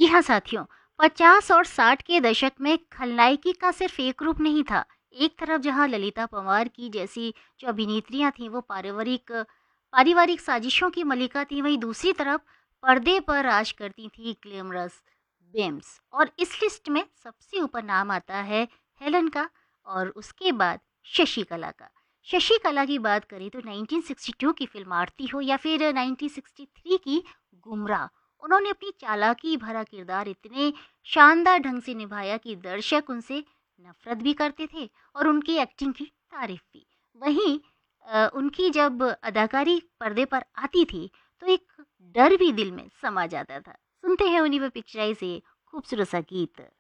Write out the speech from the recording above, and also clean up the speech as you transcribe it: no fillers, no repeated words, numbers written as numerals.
हाँ साथियों, 50 और 60 के दशक में खलनायिकी का सिर्फ एक रूप नहीं था। एक तरफ जहाँ ललिता पंवार की जैसी जो अभिनेत्रियां थीं वो पारिवारिक पारिवारिक साजिशों की मलिका थी, वहीं दूसरी तरफ पर्दे पर राज करती थी ग्लैमरस बेम्स। और इस लिस्ट में सबसे ऊपर नाम आता है हेलन का, और उसके बाद शशिकला का। शशिकला की बात करें तो 1962 की फिल्म आरती हो या फिर 1963 की गुमराह, उन्होंने अपनी चालाकी भरा किरदार इतने शानदार ढंग से निभाया कि दर्शक उनसे नफरत भी करते थे और उनकी एक्टिंग की तारीफ भी। वहीं उनकी जब अदाकारी पर्दे पर आती थी तो एक डर भी दिल में समा जाता था। सुनते हैं उन्हीं पर पिक्चराइज ये खूबसूरत सा गीत।